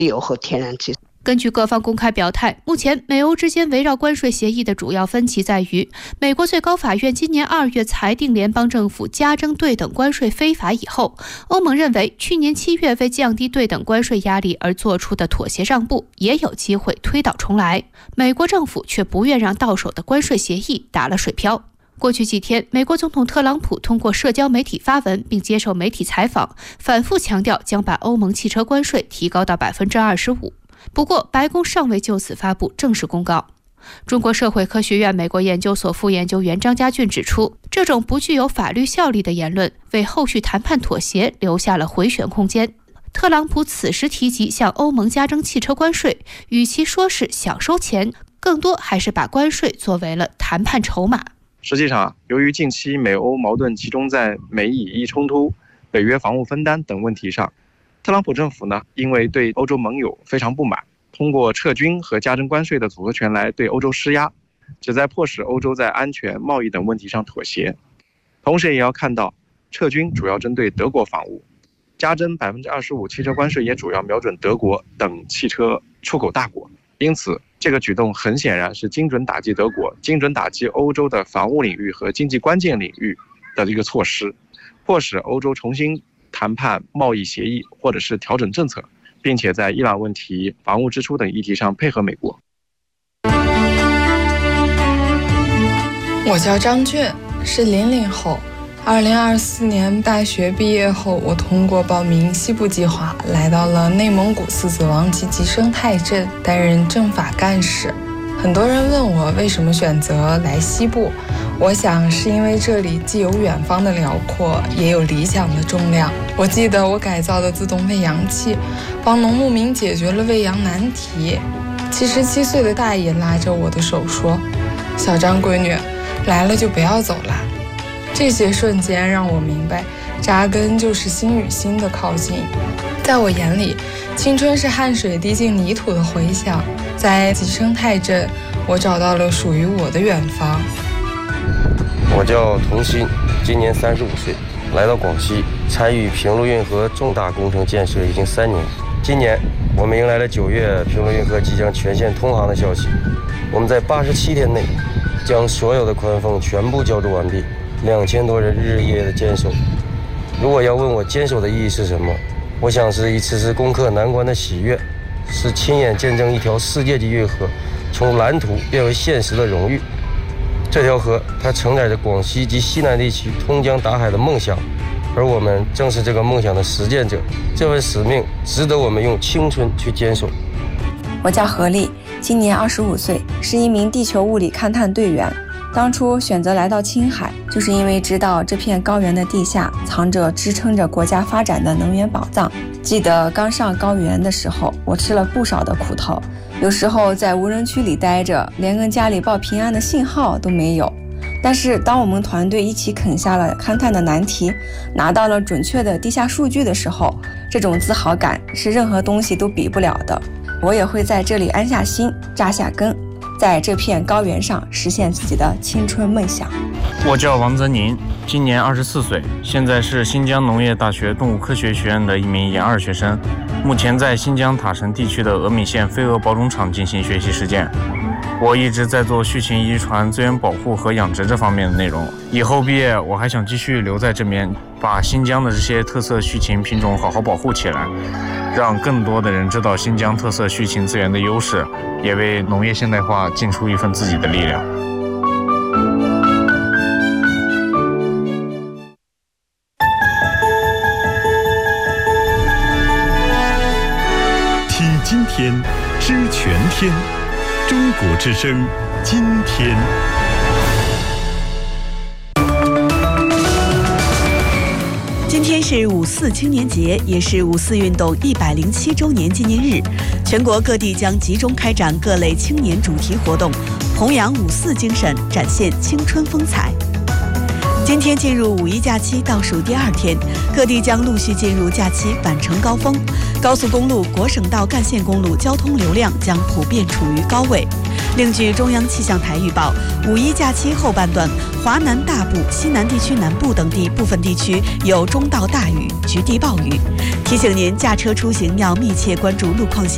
油和天然气。 根据各方公开表态，目前美欧之间围绕关税协议的主要分歧在于，美国最高法院今年2月裁定联邦政府加征对等关税非法以后，欧盟认为去年7月为降低对等关税压力而做出的妥协让步也有机会推倒重来，美国政府却不愿让到手的关税协议打了水漂。过去几天，美国总统特朗普通过社交媒体发文并接受媒体采访，反复强调将把欧盟汽车关税提高到 25%。不过，白宫尚未就此发布正式公告。中国社会科学院美国研究所副研究员张家俊指出，这种不具有法律效力的言论为后续谈判妥协留下了回旋空间。特朗普此时提及向欧盟加征汽车关税，与其说是想收钱，更多还是把关税作为了谈判筹码。 实际上，由于近期美欧矛盾集中在美以伊冲突、北约防务分担等问题上，特朗普政府呢，因为对欧洲盟友非常不满，通过撤军和加征关税的组合拳来对欧洲施压，旨在迫使欧洲在安全、贸易等问题上妥协。同时也要看到，撤军主要针对德国防务，加征 25% 汽车关税也主要瞄准德国等汽车出口大国。因此，这个举动很显然是精准打击德国、精准打击欧洲的防务领域和经济关键领域的一个措施，迫使欧洲重新谈判贸易协议或者是调整政策，并且在伊朗问题、防务支出等议题上配合美国。 我叫张俊，是00后。2024年大学毕业后，我通过报名西部计划来到了内蒙古狮子王及吉生泰镇担任政法干事。很多人问我为什么选择来西部，我想是因为这里既有远方的辽阔，也有理想的重量。我记得我改造的自动喂羊器帮农牧民解决了喂羊难题。77岁的大爷拉着我的手说，小张闺女，来了就不要走了。这些瞬间让我明白，扎根就是心与心的靠近。在我眼里，青春是汗水滴进泥土的回响。在吉生泰镇，我找到了属于我的远方。 我叫童鑫，今年35岁，来到广西参与平陆运河重大工程建设已经3年。今年我们迎来了9月平陆运河即将全线通航的消息。我们在87天内将所有的宽缝全部浇筑完毕，2000多人日夜的坚守。如果要问我坚守的意义是什么，我想是一次次攻克难关的喜悦，是亲眼见证一条世界级运河从蓝图变为现实的荣誉。这条河它承载着广西及西南地区通江达海的梦想，而我们正是这个梦想的实践者。这份使命值得我们用青春去坚守。 我叫何丽，今年25岁，是一名地球物理勘探队员。当初选择来到青海，就是因为知道这片高原的地下藏着支撑着国家发展的能源宝藏。记得刚上高原的时候，我吃了不少的苦头，有时候在无人区里待着，连跟家里报平安的信号都没有。但是当我们团队一起啃下了勘探的难题，拿到了准确的地下数据的时候，这种自豪感是任何东西都比不了的。我也会在这里安下心，扎下根，在这片高原上实现自己的青春梦想。 我叫王泽宁，今年24岁，现在是新疆农业大学动物科学学院的一名研2学生，目前在新疆塔城地区的峨眉县飞蛾保种场进行学习实践。我一直在做畜禽遗传、资源保护和养殖这方面的内容，以后毕业我还想继续留在这边，把新疆的这些特色畜禽品种好好保护起来，让更多的人知道新疆特色畜禽资源的优势，也为农业现代化尽出一份自己的力量。 听今天，知全天，中国之声，今天。 今天是5·4青年节，也是5·4运动107周年纪念日。全国各地将集中开展各类青年主题活动，弘扬5·4精神，展现青春风采。今天进入5·1假期倒数第2天，各地将陆续进入假期返程高峰，高速公路、国省道干线公路交通流量将普遍处于高位。另据中央气象台预报，5·1假期后半段，华南大部、西南地区南部等地部分地区有中到大雨、局地暴雨。提醒您驾车出行要密切关注路况信息。